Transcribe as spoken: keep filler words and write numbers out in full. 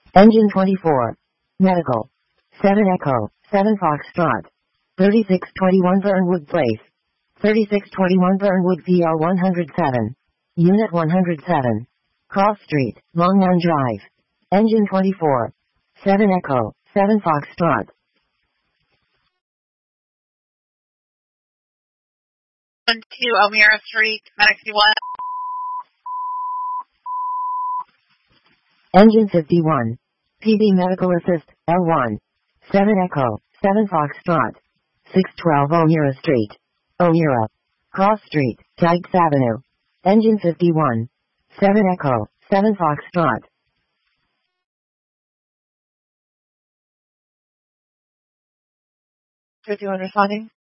Engine twenty-four. Medical. seven Echo, seven Foxtrot. thirty-six twenty-one Burnwood Place. thirty-six twenty-one Burnwood V R one oh seven. Unit one oh seven. Cross Street, Longman Drive. Engine twenty-four. seven Echo, seven Foxtrot. To O'Meara Street, Medic one. Engine fifty-one. P B Medical Assist, L one. seven Echo, seven Foxtrot. six twelve O'Meara Street. O'Meara. Cross Street, Dykes Avenue. Engine fifty-one. seven Echo, seven Foxtrot. fifty-one responding.